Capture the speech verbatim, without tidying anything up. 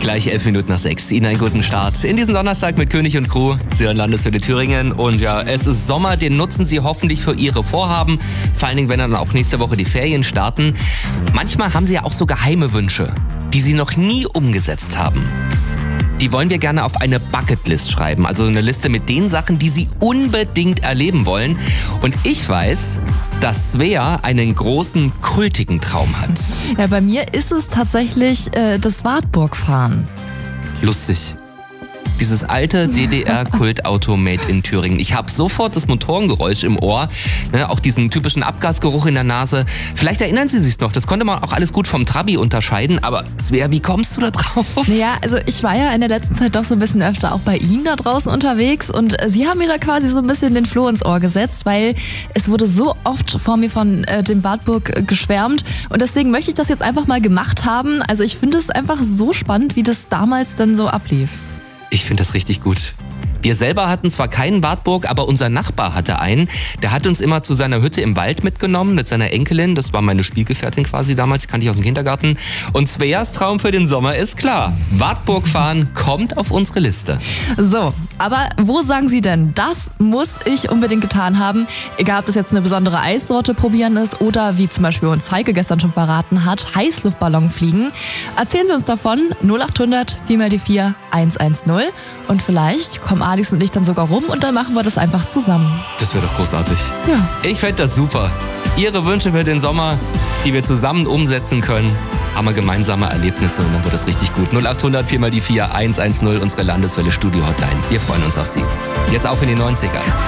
Gleich elf Minuten nach sechs. Ihnen einen guten Start in diesen Donnerstag mit König und Crew. Sie hören Landeswelle Thüringen. Und ja, es ist Sommer, den nutzen Sie hoffentlich für Ihre Vorhaben. Vor allen Dingen, wenn dann auch nächste Woche die Ferien starten. Manchmal haben Sie ja auch so geheime Wünsche, die Sie noch nie umgesetzt haben. Die wollen wir gerne auf eine Bucketlist schreiben. Also eine Liste mit den Sachen, die Sie unbedingt erleben wollen. Und ich weiß, dass Svea einen großen, kultigen Traum hat. Ja, bei mir ist es tatsächlich äh, das Wartburg-Fahren. Lustig. Dieses alte D D R-Kultauto made in Thüringen. Ich habe sofort das Motorengeräusch im Ohr, ne, auch diesen typischen Abgasgeruch in der Nase. Vielleicht erinnern Sie sich noch, das konnte man auch alles gut vom Trabi unterscheiden. Aber Svea, wie kommst du da drauf? Naja, also ich war ja in der letzten Zeit doch so ein bisschen öfter auch bei Ihnen da draußen unterwegs. Und äh, Sie haben mir da quasi so ein bisschen den Floh ins Ohr gesetzt, weil es wurde so oft vor mir von äh, dem Wartburg äh, geschwärmt. Und deswegen möchte ich das jetzt einfach mal gemacht haben. Also ich finde es einfach so spannend, wie das damals dann so ablief. Ich finde das richtig gut. Wir selber hatten zwar keinen Wartburg, aber unser Nachbar hatte einen. Der hat uns immer zu seiner Hütte im Wald mitgenommen mit seiner Enkelin. Das war meine Spielgefährtin quasi damals, die kannte ich aus dem Kindergarten. Und Sveas Traum für den Sommer ist klar. Wartburg fahren kommt auf unsere Liste. So, aber wo sagen Sie denn, das muss ich unbedingt getan haben? Egal, ob das jetzt eine besondere Eissorte probieren ist oder wie zum Beispiel uns Heike gestern schon verraten hat, Heißluftballon fliegen. Erzählen Sie uns davon, null acht hundert vier mal die vier eins eins null. Und vielleicht kommen Alex und ich dann sogar rum und dann machen wir das einfach zusammen. Das wäre doch großartig. Ja. Ich fände das super. Ihre Wünsche für den Sommer, die wir zusammen umsetzen können, haben wir gemeinsame Erlebnisse und dann wird das richtig gut. null acht hundert vier mal die vier eins eins null, unsere Landeswelle Studio Hotline. Wir freuen uns auf Sie. Jetzt auf in die neunziger.